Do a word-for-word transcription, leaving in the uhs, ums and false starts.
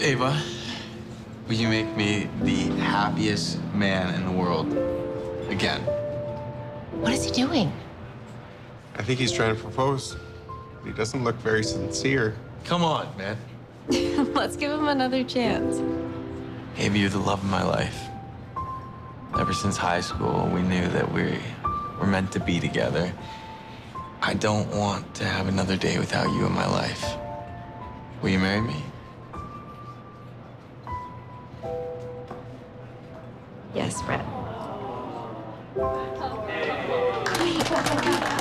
Ava, will you make me the happiest man in the world again? What is he doing? I think he's trying to propose. He doesn't look very sincere. Come on, man. Let's give him another chance. Ava, you're the love of my life. Ever since high school, we knew that we were meant to be together. I don't want to have another day without you in my life. Will you marry me? Yes, Brett.